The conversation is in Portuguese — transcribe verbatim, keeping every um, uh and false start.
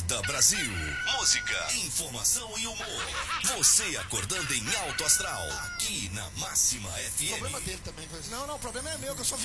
Acorda Brasil. Música, informação e humor. Você acordando em alto astral. Aqui na Máxima F M. O problema dele também. Não, não, o problema é meu, que eu sou